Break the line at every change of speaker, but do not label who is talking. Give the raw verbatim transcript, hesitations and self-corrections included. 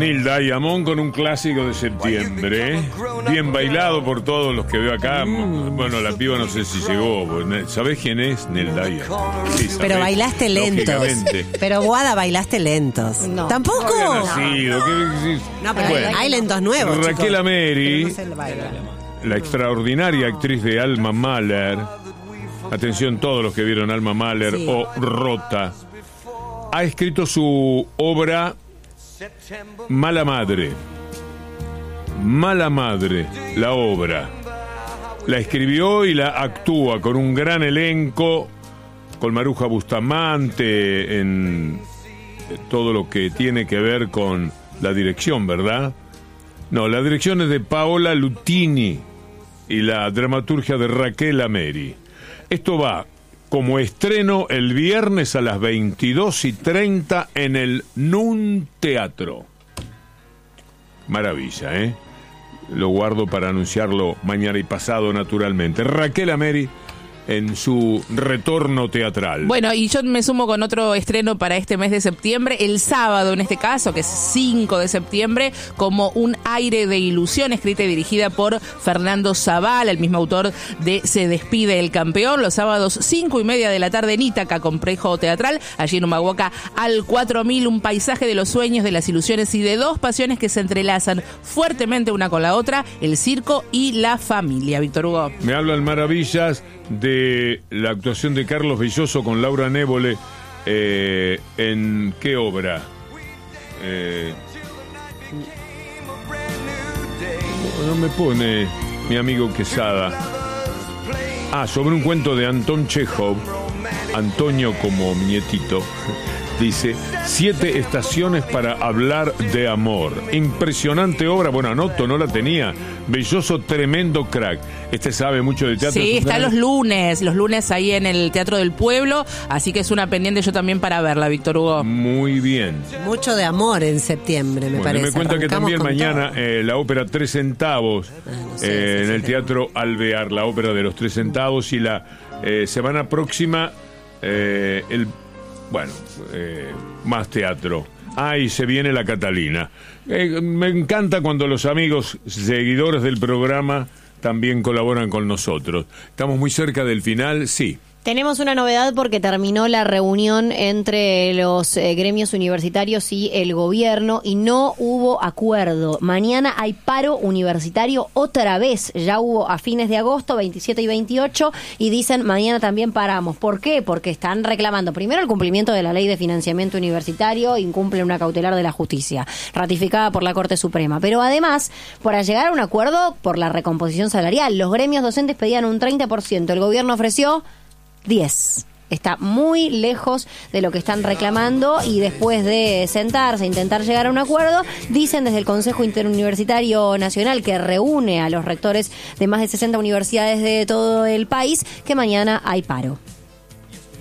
Neil Diamond con un clásico de septiembre, ¿eh? Bien bailado por todos los que veo acá. Bueno, la piba no sé si llegó. ¿Sabés quién es? Neil Diamond. Sí,
pero bailaste lentos. Pero Guada, bailaste lentos. No. ¿Tampoco?
No nacido.
No,
¿Qué,
no pero bueno, hay lentos nuevos.
Raquel Ameri, la extraordinaria actriz de Alma Mahler. Atención todos los que vieron Alma Mahler sí. o Rota. Ha escrito su obra Mala Madre. Mala Madre, la obra. La escribió y la actúa con un gran elenco, con Maruja Bustamante en todo lo que tiene que ver con la dirección, ¿verdad? No, la dirección es de Paola Lutini y la dramaturgia de Raquel Ameri. Esto va como estreno el viernes a las veintidós y treinta en el Nun Teatro. Maravilla, ¿eh? Lo guardo para anunciarlo mañana y pasado, naturalmente. Raquel Ameri en su retorno teatral.
Bueno, y yo me sumo con otro estreno para este mes de septiembre, el sábado en este caso, que es cinco de septiembre, como Un aire de ilusión, escrita y dirigida por Fernando Zavala, el mismo autor de Se despide el campeón, los sábados cinco y media de la tarde en Ítaca, complejo teatral, allí en Humahuaca, al cuatro mil, un paisaje de los sueños, de las ilusiones y de dos pasiones que se entrelazan fuertemente una con la otra, el circo y la familia. Víctor Hugo.
Me hablan maravillas de la actuación de Carlos Belloso con Laura Névole. eh, ¿En qué obra? Eh, no me pone mi amigo Quesada. Ah, sobre un cuento de Anton Chekhov, Antonio como mi nietito. Dice, siete estaciones para hablar de amor. Impresionante obra. Bueno, anoto, no la tenía. Belloso, tremendo crack. Este sabe mucho de teatro.
Sí, está los lunes, los lunes ahí en el Teatro del Pueblo. Así que es una pendiente yo también para verla, Víctor Hugo.
Muy bien.
Mucho de amor en septiembre, me
bueno,
parece.
Me cuenta
Arrancamos
que también mañana eh, la ópera Tres Centavos, ah, no sé, eh, en el Teatro Alvear, la ópera de los Tres Centavos. Y la eh, semana próxima, eh, el Bueno, eh, más teatro. Ah, y se viene la Catalina. Eh, me encanta cuando los amigos seguidores del programa también colaboran con nosotros. Estamos muy cerca del final, sí.
Tenemos una novedad porque terminó la reunión entre los eh, gremios universitarios y el gobierno y no hubo acuerdo. Mañana hay paro universitario otra vez. Ya hubo a fines de agosto, veintisiete y veintiocho, y dicen mañana también paramos. ¿Por qué? Porque están reclamando primero el cumplimiento de la ley de financiamiento universitario, incumple una cautelar de la justicia, ratificada por la Corte Suprema. Pero además, para llegar a un acuerdo por la recomposición salarial, los gremios docentes pedían un treinta por ciento, el gobierno ofreció diez. Está muy lejos de lo que están reclamando y después de sentarse e intentar llegar a un acuerdo, dicen desde el Consejo Interuniversitario Nacional, que reúne a los rectores de más de sesenta universidades de todo el país, que mañana hay paro.